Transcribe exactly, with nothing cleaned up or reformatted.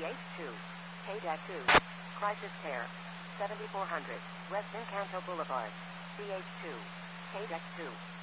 H two, K two, Crisis Care, seventy-four hundred, West Encanto Boulevard, C H two, K two.